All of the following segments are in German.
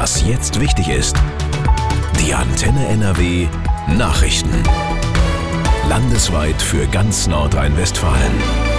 Was jetzt wichtig ist. Die Antenne NRW Nachrichten. Landesweit für ganz Nordrhein-Westfalen.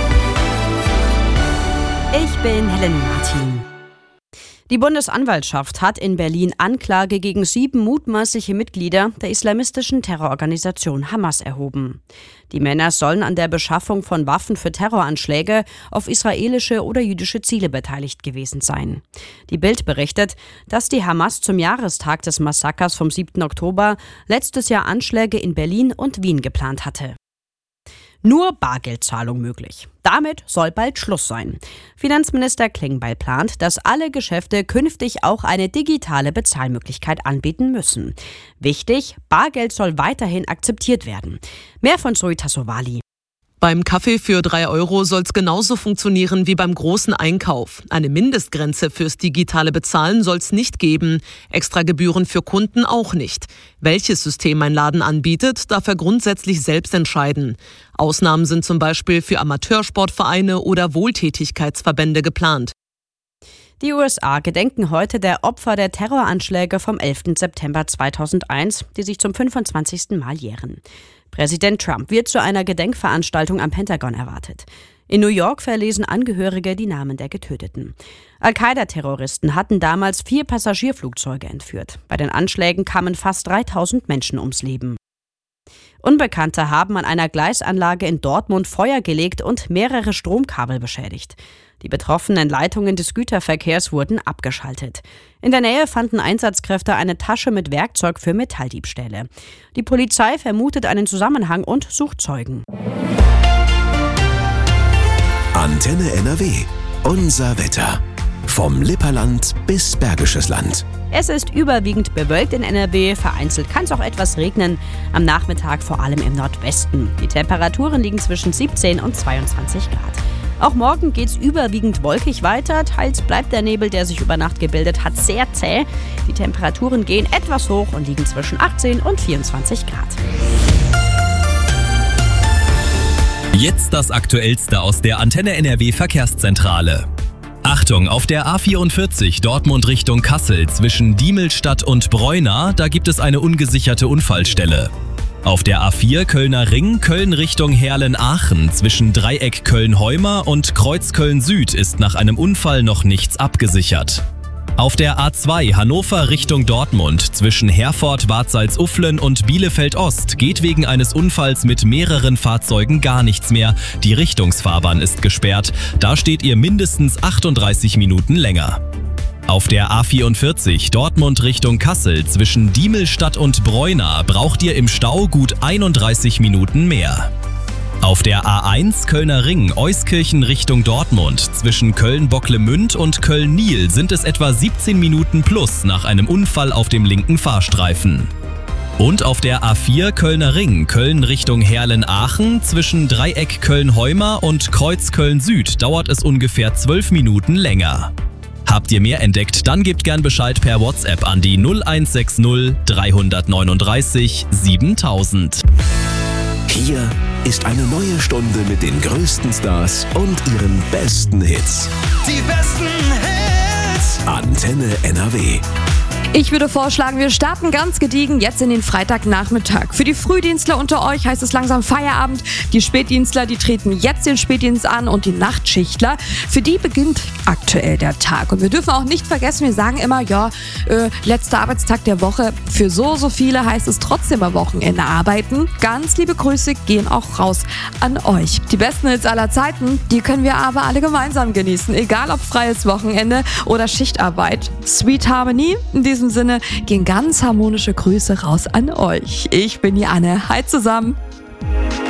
Ich bin Helen Martin. Die Bundesanwaltschaft hat in Berlin Anklage gegen 7 mutmaßliche Mitglieder der islamistischen Terrororganisation Hamas erhoben. Die Männer sollen an der Beschaffung von Waffen für Terroranschläge auf israelische oder jüdische Ziele beteiligt gewesen sein. Die Bild berichtet, dass die Hamas zum Jahrestag des Massakers vom 7. Oktober letztes Jahr Anschläge in Berlin und Wien geplant hatte. Nur Bargeldzahlung möglich. Damit soll bald Schluss sein. Finanzminister Klingbeil plant, dass alle Geschäfte künftig auch eine digitale Bezahlmöglichkeit anbieten müssen. Wichtig, Bargeld soll weiterhin akzeptiert werden. Mehr von Zoe Tassovali. Beim Kaffee für 3 Euro soll es genauso funktionieren wie beim großen Einkauf. Eine Mindestgrenze fürs digitale Bezahlen soll es nicht geben. Extra Gebühren für Kunden auch nicht. Welches System ein Laden anbietet, darf er grundsätzlich selbst entscheiden. Ausnahmen sind zum Beispiel für Amateursportvereine oder Wohltätigkeitsverbände geplant. Die USA gedenken heute der Opfer der Terroranschläge vom 11. September 2001, die sich zum 25. Mal jähren. Präsident Trump wird zu einer Gedenkveranstaltung am Pentagon erwartet. In New York verlesen Angehörige die Namen der Getöteten. Al-Qaida-Terroristen hatten damals 4 Passagierflugzeuge entführt. Bei den Anschlägen kamen fast 3000 Menschen ums Leben. Unbekannte haben an einer Gleisanlage in Dortmund Feuer gelegt und mehrere Stromkabel beschädigt. Die betroffenen Leitungen des Güterverkehrs wurden abgeschaltet. In der Nähe fanden Einsatzkräfte eine Tasche mit Werkzeug für Metalldiebstähle. Die Polizei vermutet einen Zusammenhang und sucht Zeugen. Antenne NRW. Unser Wetter. Vom Lipperland bis Bergisches Land. Es ist überwiegend bewölkt in NRW, vereinzelt kann es auch etwas regnen. Am Nachmittag vor allem im Nordwesten. Die Temperaturen liegen zwischen 17 und 22 Grad. Auch morgen geht es überwiegend wolkig weiter. Teils bleibt der Nebel, der sich über Nacht gebildet hat, sehr zäh. Die Temperaturen gehen etwas hoch und liegen zwischen 18 und 24 Grad. Jetzt das Aktuellste aus der Antenne NRW Verkehrszentrale. Achtung, auf der A44 Dortmund Richtung Kassel zwischen Diemelstadt und Breuna, da gibt es eine ungesicherte Unfallstelle. Auf der A4 Kölner Ring, Köln Richtung Herlen-Aachen zwischen Dreieck Köln-Heuma und Kreuz Köln-Süd ist nach einem Unfall noch nichts abgesichert. Auf der A2 Hannover Richtung Dortmund zwischen Herford, Bad Salzuflen und Bielefeld-Ost geht wegen eines Unfalls mit mehreren Fahrzeugen gar nichts mehr. Die Richtungsfahrbahn ist gesperrt. Da steht ihr mindestens 38 Minuten länger. Auf der A44 Dortmund Richtung Kassel zwischen Diemelstadt und Breuna braucht ihr im Stau gut 31 Minuten mehr. Auf der A1 Kölner Ring Euskirchen Richtung Dortmund zwischen Köln-Bocklemünd und Köln-Niel sind es etwa 17 Minuten plus nach einem Unfall auf dem linken Fahrstreifen. Und auf der A4 Kölner Ring Köln Richtung Herlen-Aachen zwischen Dreieck Köln-Heuma und Kreuz Köln-Süd dauert es ungefähr 12 Minuten länger. Habt ihr mehr entdeckt, dann gebt gern Bescheid per WhatsApp an die 0160 339 7000. Hier ist eine neue Stunde mit den größten Stars und ihren besten Hits. Die besten Hits. Antenne NRW. Ich würde vorschlagen, wir starten ganz gediegen jetzt in den Freitagnachmittag. Für die Frühdienstler unter euch heißt es langsam Feierabend. Die Spätdienstler, die treten jetzt den Spätdienst an und die Nachtschichtler, für die beginnt aktuell der Tag. Und wir dürfen auch nicht vergessen, wir sagen immer, letzter Arbeitstag der Woche. Für so viele heißt es trotzdem am Wochenende arbeiten. Ganz liebe Grüße gehen auch raus an euch. Die besten Hits aller Zeiten, die können wir aber alle gemeinsam genießen. Egal ob freies Wochenende oder Schichtarbeit. Sweet Harmony, in diesem Sinne gehen ganz harmonische Grüße raus an euch. Ich bin die Anne. Hi zusammen.